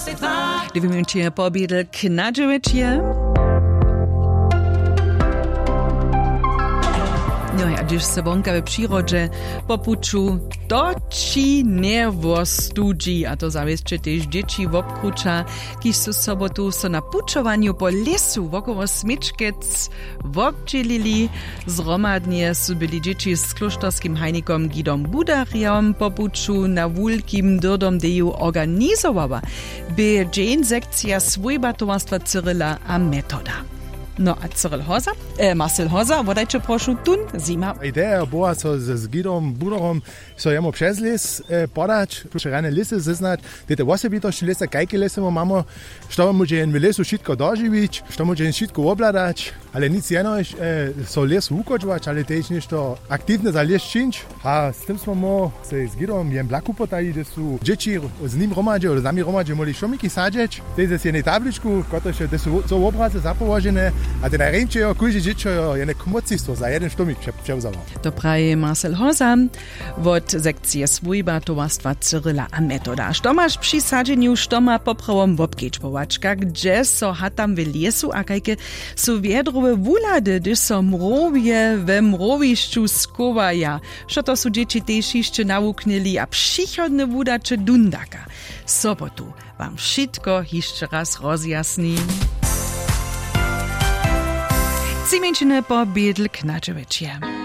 Dwie pobiedl Knadżewicz. No a gdyż se wonka w przyrodzie popuczu doci nerwostudzi, a to zawieszcze też dzieci w obkrucza, kiż su sobotu so na puczowaniu po lesu wokoło Smyczkec wobdzielili. Zromadnie su byli dzieci z klosztorskim hajnikom Gidom Budariom popuczu na wulkim dordom deju organizowała, by dzień sekcja swojba towarstwa Cyryla a Metoda. No a Marcel Hoza, wodajcie prošu tun zima. Ideja była, co z Gidom Budarom so jemu przez les podać, rane lisy zeznać, te osobitości lesa, kajke lesy mamy, što może w lesu wszystko dożywić, što może wszystko obladać, ale nic jenoś so les ukočować, ale też nešto aktywne za les czynić. A z tym smo se z Gidom jem blaku potaji, gdzie są dzieci z nim romadzi, oder z nami romadzi, mogli szomiki sadzieć. To jest jednej tabliczku, które są obrazy zapołożone, a te najręczej kujże dzieci je komocistwo za jeden sztomik przewzało. To praje Marcel Hoza od sekcji swojba towarstwa Cyryla a Metoda. Što masz przy sadzeniu, što ma poprawom w obkiečpovačka, gdzie so hatam w lesu, a kajke su wiedrowe wulady, gdyż so mrowie we mrowišću skowaja. Što to su dzieci też jeszcze nauknili, a przychodne wudacze dundaka. Sobotu wam wszystko jeszcze raz rozjasni. Ciemięciny po Biedl Knadżewicz.